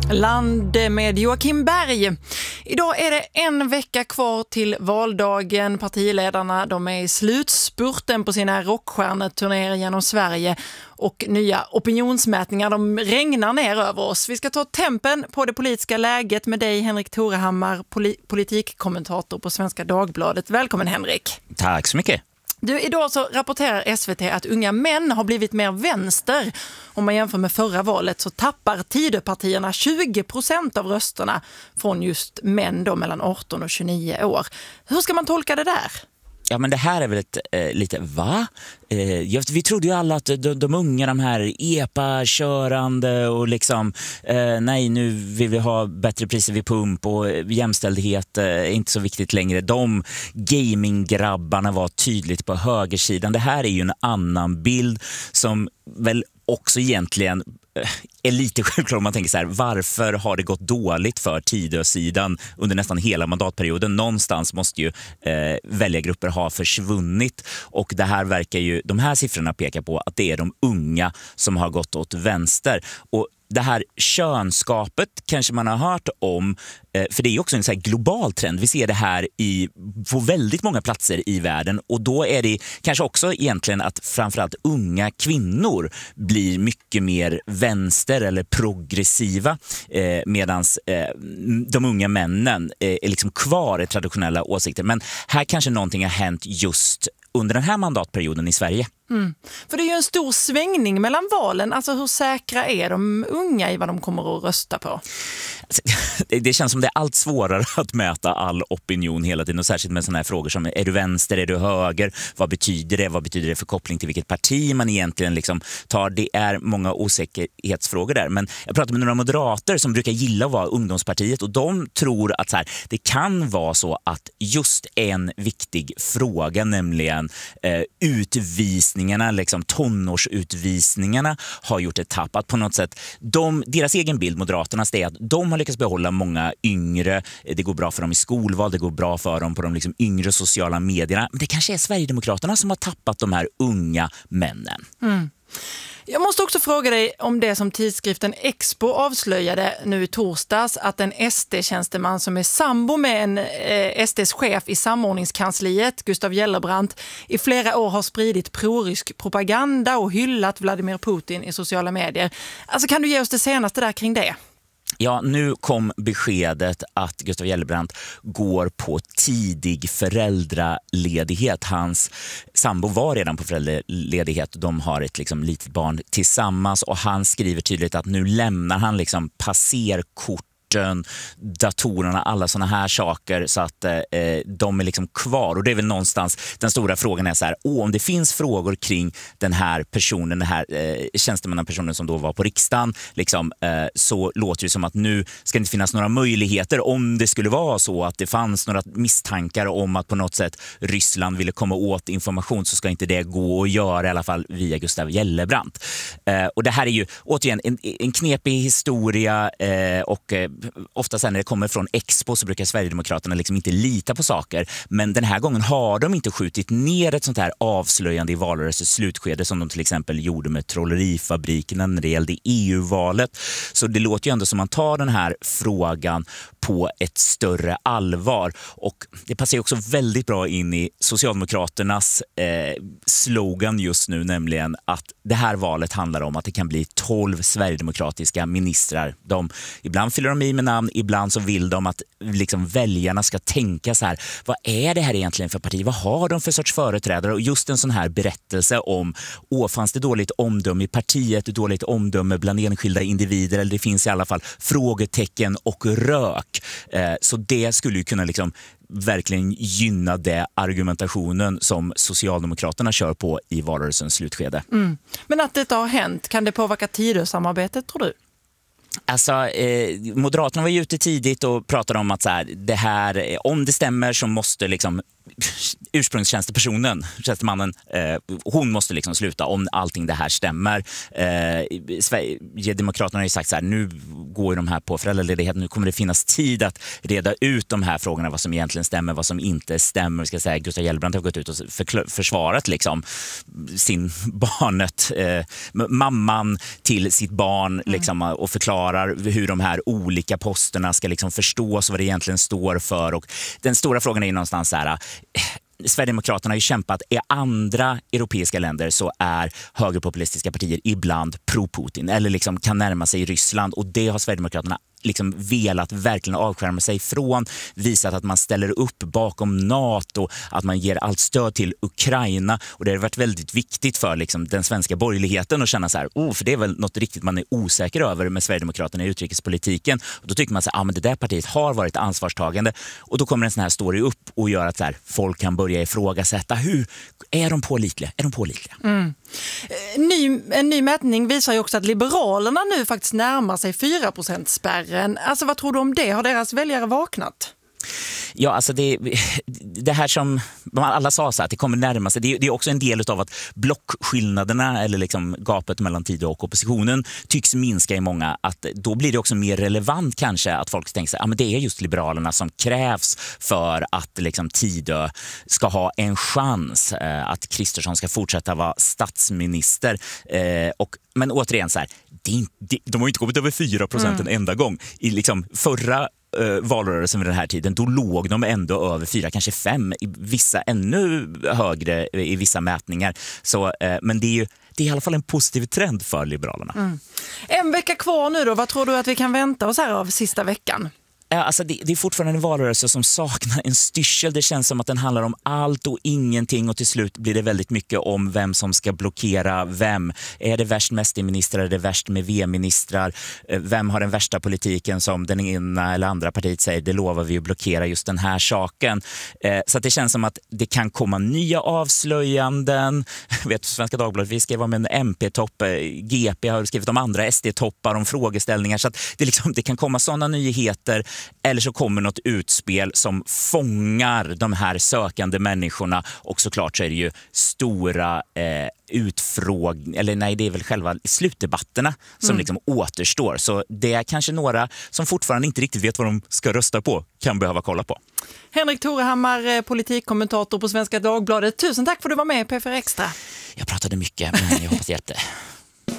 Land med Joakim Berg. Idag är det en vecka kvar till valdagen. Partiledarna de är i slutspurten på sina rockstjärneturnéer genom Sverige och nya opinionsmätningar de regnar ner över oss. Vi ska ta tempen på det politiska läget med dig, Henrik Torehammar, politikkommentator på Svenska Dagbladet. Välkommen, Henrik. Tack så mycket. Idag så rapporterar SVT att unga män har blivit mer vänster. Om man jämför med förra valet så tappar Tidöpartierna 20% av rösterna från just män då mellan 18 och 29 år. Hur ska man tolka det där? Ja, men det här är väl lite, va? Vi trodde ju alla att de unga, de här EPA-körande och liksom, nej, nu vill vi ha bättre priser vid pump och jämställdhet är inte så viktigt längre. De gaminggrabbarna var tydligt på högersidan. Det här är ju en annan bild som väl också egentligen är lite självklart om man tänker så här, varför har det gått dåligt för Tidösidan under nästan hela mandatperioden? Någonstans måste ju väljargrupper ha försvunnit, och det här verkar ju, de här siffrorna pekar på att det är de unga som har gått åt vänster. Och det här könskapet kanske man har hört om, för det är ju också en så här global trend. Vi ser det här på väldigt många platser i världen, och då är det kanske också egentligen att framförallt unga kvinnor blir mycket mer vänster eller progressiva, medan de unga männen är liksom kvar i traditionella åsikter. Men här kanske någonting har hänt just under den här mandatperioden i Sverige. För det är ju en stor svängning mellan valen. Alltså hur säkra är de unga i vad de kommer att rösta på? Det känns som det är allt svårare att mäta all opinion hela tiden, och särskilt med sådana här frågor som är du vänster, är du höger? Vad betyder det? Vad betyder det för koppling till vilket parti man egentligen liksom tar? Det är många osäkerhetsfrågor där. Men jag pratade med några moderater som brukar gilla att vara ungdomspartiet, och de tror att så här, det kan vara så att just en viktig fråga, nämligen utvisningarna, liksom tonårsutvisningarna, har gjort ett tapp. Att på något sätt, deras egen bild, Moderaternas, är att de har lyckats behålla många yngre. Det går bra för dem i skolval, det går bra för dem på de liksom yngre sociala medierna. Men det kanske är Sverigedemokraterna som har tappat de här unga männen. Jag måste också fråga dig om det som tidskriften Expo avslöjade nu i torsdags, att en SD-tjänsteman som är sambo med en SDs chef i samordningskansliet, Gustav Gellebrant, i flera år har spridit prorysk propaganda och hyllat Vladimir Putin i sociala medier. Alltså, kan du ge oss det senaste där kring det? Ja, nu kom beskedet att Gustav Gellebrant går på tidig föräldraledighet. Hans sambo var redan på föräldraledighet. De har ett liksom litet barn tillsammans, och han skriver tydligt att nu lämnar han liksom passerkort, datorerna, alla såna här saker, så att de är liksom kvar. Och det är väl någonstans den stora frågan är så här, om det finns frågor kring den här personen, den här tjänstemannapersonen som då var på riksdagen, liksom, så låter det som att nu ska det inte finnas några möjligheter, om det skulle vara så att det fanns några misstankar om att på något sätt Ryssland ville komma åt information, så ska inte det gå att göra, i alla fall via Gustav Gellebrant. Och det här är ju återigen en knepig historia, och ofta sen när det kommer från Expo så brukar Sverigedemokraterna liksom inte lita på saker, men den här gången har de inte skjutit ner ett sånt här avslöjande i valrörelsens slutskede som de till exempel gjorde med trollerifabrikerna när det gällde EU-valet. Så det låter ju ändå som man tar den här frågan på ett större allvar, och det passar ju också väldigt bra in i Socialdemokraternas slogan just nu, nämligen att det här valet handlar om att det kan bli 12 sverigedemokratiska ministrar. Ibland fyller de i med namn, ibland så vill de att liksom väljarna ska tänka så här, vad är det här egentligen för parti? Vad har de för sorts företrädare? Och just en sån här berättelse om, fanns det dåligt omdöme i partiet, dåligt omdöme bland enskilda individer, eller det finns i alla fall frågetecken och rök. Så det skulle ju kunna liksom verkligen gynna det argumentationen som Socialdemokraterna kör på i valrörelsens slutskede. Men att detta har hänt, kan det påverka Tidösamarbetet, tror du? Alltså, Moderaterna var ju ute tidigt och pratade om att så här, det här, om det stämmer så måste liksom tjänstemannen, hon måste liksom sluta om allting det här stämmer. Sverigedemokraterna har ju sagt så här, nu går ju de här på föräldraledighet. Nu kommer det finnas tid att reda ut de här frågorna, vad som egentligen stämmer, vad som inte stämmer. Vi ska säga, Gustav Gellbrand har gått ut och försvarat liksom sin barnet, mamman till sitt barn liksom, och förklarar hur de här olika posterna ska liksom förstås, vad det egentligen står för. Och den stora frågan är ju någonstans så här, Sverigedemokraterna har ju kämpat i andra europeiska länder, så är högerpopulistiska partier ibland pro-Putin eller liksom kan närma sig Ryssland, och det har Sverigedemokraterna liksom velat verkligen avskärma sig från, visat att man ställer upp bakom NATO, att man ger allt stöd till Ukraina, och det har varit väldigt viktigt för liksom den svenska borgerligheten att känna så här, för det är väl något riktigt man är osäker över med Sverigedemokraterna i utrikespolitiken, och då tycker man så här, men det där partiet har varit ansvarstagande, och då kommer en sån här story upp och gör att så här, folk kan börja ifrågasätta, hur är de pålitliga? Är de pålitliga? En ny mätning visar ju också att Liberalerna nu faktiskt närmar sig 4%-spärren. Alltså vad tror du om det? Har deras väljare vaknat? Ja, alltså det här som alla sa, så att det kommer närma sig, det är också en del av att blockskillnaderna eller liksom gapet mellan Tidö och oppositionen tycks minska i många, att då blir det också mer relevant kanske att folk tänker sig, men det är just Liberalerna som krävs för att liksom Tidö ska ha en chans, att Kristersson ska fortsätta vara statsminister, men återigen så här, de har ju inte kommit över 4% en enda gång. I liksom förra valrörelsen vid den här tiden, då låg de ändå över 4, kanske 5, i vissa ännu högre i vissa mätningar. Så, men det är i alla fall en positiv trend för Liberalerna. En vecka kvar nu då, vad tror du att vi kan vänta oss här av sista veckan? Alltså det är fortfarande en valrörelse som saknar en styrsel. Det känns som att den handlar om allt och ingenting, och till slut blir det väldigt mycket om vem som ska blockera vem. Är det värst med SD-ministrar? Är det värst med V-ministrar? Vem har den värsta politiken som den ena eller andra partiet säger, det lovar vi att blockera just den här saken. Så att det känns som att det kan komma nya avslöjanden. Vet du, Svenska Dagbladet, vi skrev om en MP-topp, GP har skrivit om andra SD-toppar, om frågeställningar, så att det kan komma sådana nyheter. Eller så kommer något utspel som fångar de här sökande människorna, och såklart så är det ju stora det är väl själva slutdebatterna som liksom återstår. Så det är kanske några som fortfarande inte riktigt vet vad de ska rösta på kan behöva kolla på. Henrik Torehammar, politikkommentator på Svenska Dagbladet. Tusen tack för att du var med i P4 Extra. Jag pratade mycket, men jag hoppas det hjälpte.